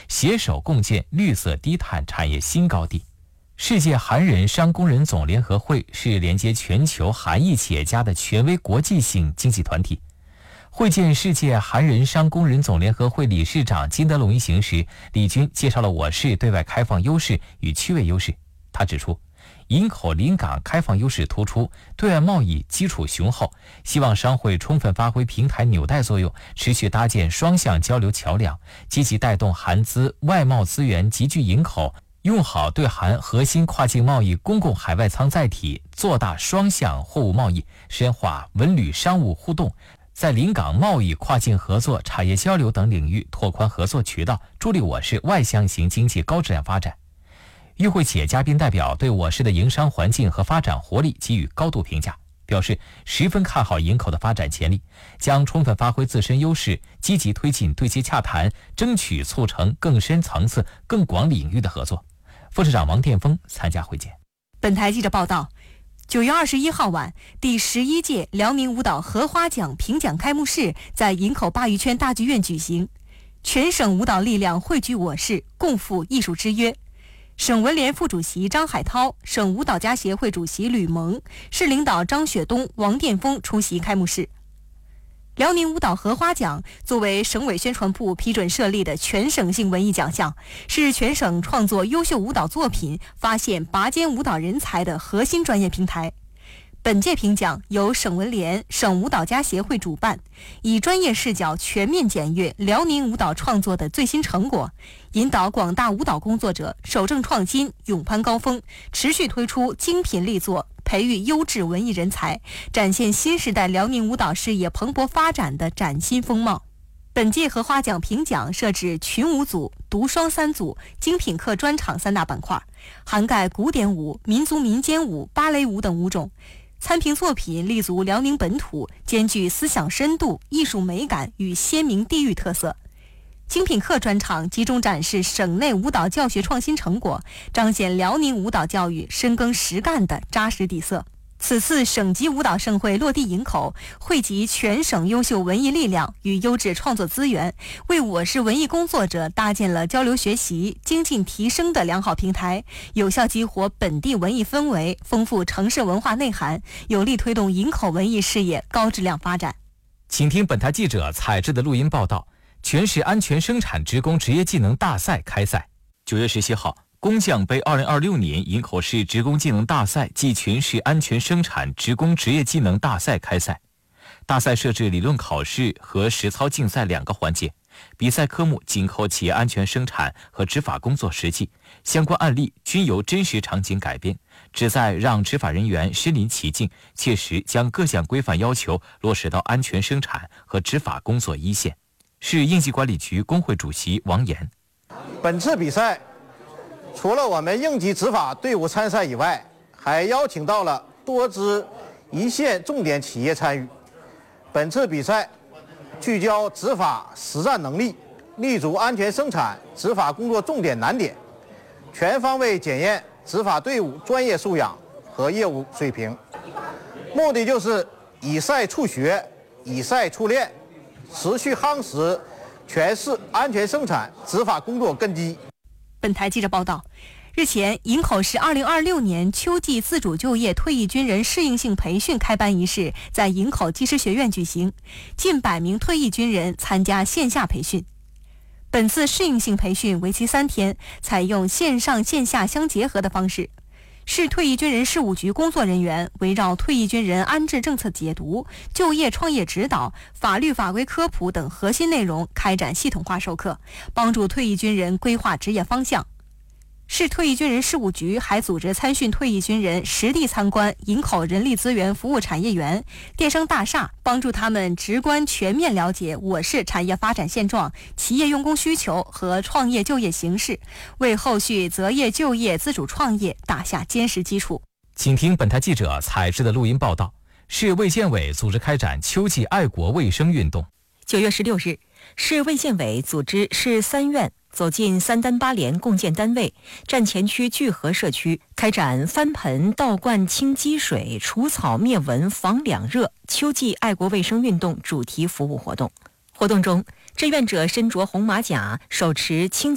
携手共建绿色低碳产业新高地。世界韩人商工人总联合会是连接全球韩裔企业家的权威国际性经济团体。会见世界韩人商工人总联合会理事长金德龙一行时，李军介绍了我市对外开放优势与区位优势。他指出，营口临港开放优势突出，对外贸易基础雄厚，希望商会充分发挥平台纽带作用，持续搭建双向交流桥梁，积极带动韩资外贸资源集聚营口，用好对韩核心跨境贸易公共海外舱载体，做大双向货物贸易，深化文旅商务互动，在临港贸易、跨境合作、产业交流等领域拓宽合作渠道，助力我市外向型经济高质量发展。与会企业嘉宾代表对我市的营商环境和发展活力给予高度评价，表示十分看好营口的发展潜力，将充分发挥自身优势，积极推进对接洽谈，争取促成更深层次、更广领域的合作。副市长王殿峰参加会见。 本台记者报道，9月21号晚，第11届辽宁舞蹈荷花奖评奖开幕式在营口鲅鱼圈大剧院举行，全省舞蹈力量汇聚我市，共赴艺术之约。省文联副主席张海涛、省舞蹈家协会主席吕蒙、市领导张雪东、王殿峰出席开幕式。辽宁舞蹈荷花奖作为省委宣传部批准设立的全省性文艺奖项，是全省创作优秀舞蹈作品、发现拔尖舞蹈人才的核心专业平台。本届评奖由省文联、省舞蹈家协会主办，以专业视角全面检阅辽宁舞蹈创作的最新成果，引导广大舞蹈工作者守正创新、勇攀高峰，持续推出精品力作，培育优质文艺人才，展现新时代辽宁舞蹈事业蓬勃发展的崭新风貌。本届荷花奖评奖设置群舞组、独双3组、精品课专场3大板块，涵盖古典舞、民族民间舞、芭蕾舞等舞种。参评作品立足辽宁本土，兼具思想深度、艺术美感与鲜明地域特色。精品课专场集中展示省内舞蹈教学创新成果，彰显辽宁舞蹈教育深耕实干的扎实底色。此次省级舞蹈盛会落地营口，汇集全省优秀文艺力量与优质创作资源，为我市文艺工作者搭建了交流学习、精进提升的良好平台，有效激活本地文艺氛围，丰富城市文化内涵，有力推动营口文艺事业高质量发展。 请听本台记者采制的录音报道。全市安全生产职工职业技能大赛开赛。9月17号，工匠杯2026年营口市职工技能大赛暨全市安全生产职工职业技能大赛开赛。大赛设置理论考试和实操竞赛2个环节，比赛科目紧扣企业安全生产和执法工作实际，相关案例均由真实场景改编，旨在让执法人员身临其境，切实将各项规范要求落实到安全生产和执法工作一线。市应急管理局工会主席王岩： 本次比赛除了我们应急执法队伍参赛以外，还邀请到了多支一线重点企业参与。本次比赛聚焦执法实战能力，立足安全生产执法工作重点难点，全方位检验执法队伍专业素养和业务水平，目的就是以赛促学，以赛促练，持续夯实全市安全生产执法工作根基。 本台记者报道，日前，营口市2026年秋季自主就业退役军人适应性培训开班仪式在营口技师学院举行，近100名退役军人参加线下培训。本次适应性培训为期3天，采用线上线下相结合的方式。市退役军人事务局工作人员围绕退役军人安置政策解读、就业创业指导、法律法规科普等核心内容开展系统化授课，帮助退役军人规划职业方向。市退役军人事务局还组织参训退役军人实地参观营口人力资源服务产业园、电商大厦，帮助他们直观全面了解我市产业发展现状、企业用工需求和创业就业形势，为后续择业就业、自主创业打下坚实基础。 请听本台记者采制的录音报道。市卫健委组织开展秋季爱国卫生运动。 9月16日，市卫健委组织市3院走进3单8连共建单位站前区聚合社区，开展翻盆倒灌清积水、除草灭蚊、防两热秋季爱国卫生运动主题服务活动。活动中，志愿者身着红马甲，手持清